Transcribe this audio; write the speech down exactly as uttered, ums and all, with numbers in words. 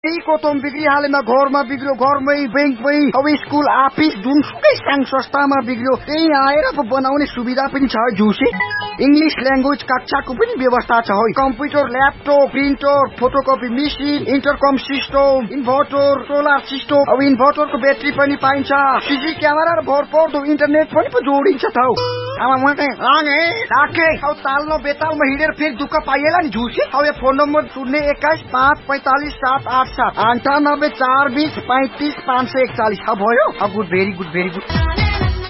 कोतम बिग्री हालेमा घरमा बिग्रियो, घरमै बैंकमै अब स्कुल अफिस जुनसुकै साङ संस्थामा बिग्रियो, त्यही आएर अब बनाउने सुविधा पनि छ झुसे। इंग्लिश ल्याङ्ग्वेज कक्षाको पनि व्यवस्था छ है। Computer, laptop, printer, photocopy machine, इन्टरकम system, inverter, solar system, अब इन्भर्टरको ब्याट्री पनि पाइन्छ, सिसी क्यामेरा र भरपर्दो इन्टरनेट पनि पो जोडिन्छ त हौ। आमा म चाहिँ लागे राखे अब ताल्नो बेतालमा हिँडेर फेरि दुःख पाइएला नि झुसे। अब यो फोन नम्बर शून्य एक्काइस पाँच पैँतालिस सात आठ सात अन्ठानब्बे चार बिस पैँतिस पाँच सय एकचालिस। अब भयो। अब good, very good, very good.